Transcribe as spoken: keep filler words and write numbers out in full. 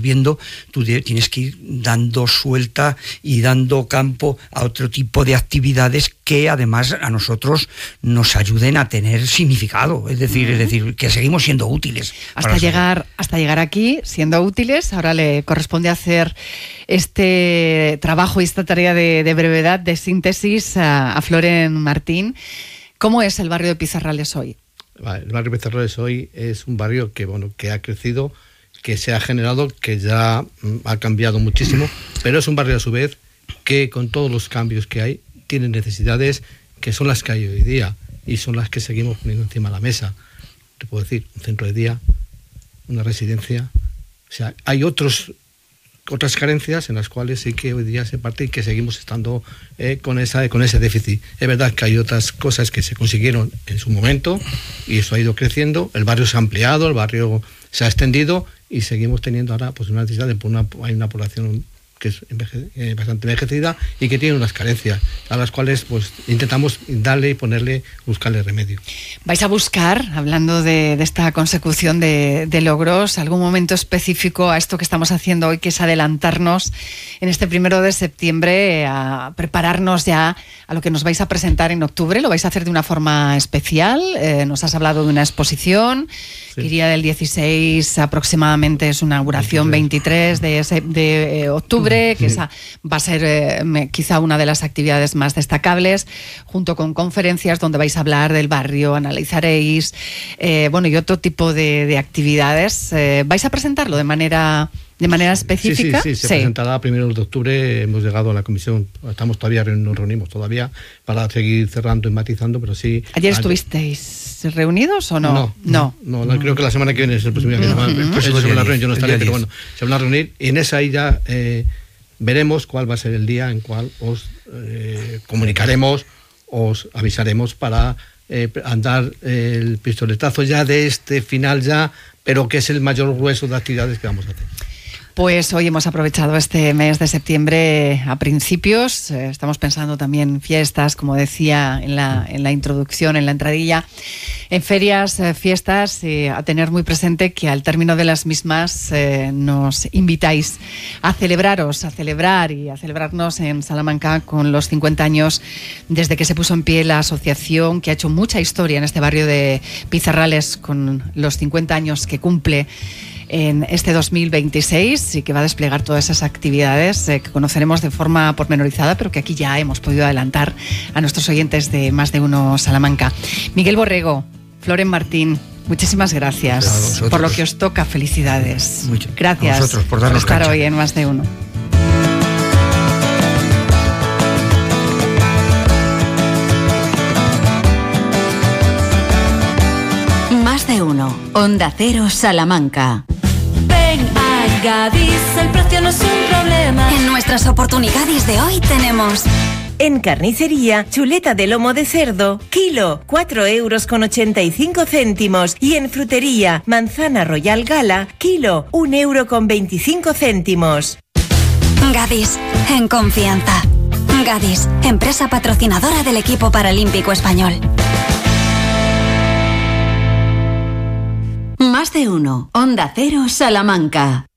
absorbiendo, tú tienes que ir dando suelta y dando campo a otro tipo de actividades que además a nosotros nos ayuden a tener significado, es decir, uh-huh. es decir, que seguimos siendo útiles. Hasta llegar, hasta llegar aquí, siendo útiles, ahora le corresponde hacer este trabajo y esta tarea de, de brevedad, de síntesis a, a Floren Martín. ¿Cómo es el barrio de Pizarrales hoy? El barrio de Pizarrales hoy es un barrio que, bueno, que ha crecido, que se ha generado, que ya mm, ha cambiado muchísimo, pero es un barrio a su vez que con todos los cambios que hay, tiene necesidades que son las que hay hoy día y son las que seguimos poniendo encima de la mesa. Te puedo decir, un centro de día, una residencia, o sea, hay otros, otras carencias en las cuales sí que hoy día se parte y que seguimos estando eh, con, esa, con ese déficit. Es verdad que hay otras cosas que se consiguieron en su momento y eso ha ido creciendo, el barrio se ha ampliado, el barrio se ha extendido y seguimos teniendo ahora pues una necesidad de una, hay una población que es enveje, eh, bastante envejecida y que tiene unas carencias a las cuales pues intentamos darle y ponerle, buscarle remedio. ¿Vais a buscar, hablando de, de esta consecución de, de logros, algún momento específico a esto que estamos haciendo hoy, que es adelantarnos en este primero de septiembre a prepararnos ya a lo que nos vais a presentar en octubre? ¿Lo vais a hacer de una forma especial? Eh, nos has hablado de una exposición sí. que iría del dieciséis aproximadamente, es una inauguración veintitrés de, ese, de eh, octubre, que sí. esa va a ser eh, quizá una de las actividades más destacables, junto con conferencias donde vais a hablar del barrio, analizaréis, eh, bueno, y otro tipo de, de actividades. Eh, ¿Vais a presentarlo de manera... ¿De manera específica? Sí, sí, sí, se sí. presentará a primeros de octubre, hemos llegado a la comisión, estamos todavía, nos reunimos todavía para seguir cerrando y matizando, pero sí... ¿Ayer ayer estuvisteis reunidos o no? No, no, no, no, no creo que la semana que viene es el próximo día, uh-huh. el próximo día, la reunión, yo no estaré, pero bueno, se van a reunir y en esa ahí ya eh, veremos cuál va a ser el día en cual os eh, comunicaremos, os avisaremos para eh, andar el pistoletazo ya de este final ya, pero que es el mayor grueso de actividades que vamos a hacer. Pues hoy hemos aprovechado este mes de septiembre a principios, eh, estamos pensando también en fiestas, como decía en la, en la introducción, en la entradilla, en ferias, eh, fiestas, eh, a tener muy presente que al término de las mismas eh, nos invitáis a celebraros, a celebrar y a celebrarnos en Salamanca con los cincuenta años desde que se puso en pie la asociación que ha hecho mucha historia en este barrio de Pizarrales, con los cincuenta años que cumple en este dos mil veintiséis y que va a desplegar todas esas actividades eh, que conoceremos de forma pormenorizada, pero que aquí ya hemos podido adelantar a nuestros oyentes de Más de Uno Salamanca. Miguel Borrego, Floren Martín, muchísimas gracias por lo que os toca. Felicidades. Mucho. Gracias a vosotros por, darnos por estar cancha. Hoy en Más de Uno. Más de Uno, Onda Cero Salamanca. Ven a Gadis, el precio no es un problema. En nuestras oportunidades de hoy tenemos... En carnicería, chuleta de lomo de cerdo, kilo, cuatro euros con ochenta y cinco céntimos. Y en frutería, manzana Royal Gala, kilo, un euro con veinticinco céntimos. Gadis, en confianza. Gadis, empresa patrocinadora del equipo paralímpico español. Más de Uno, Onda Cero Salamanca.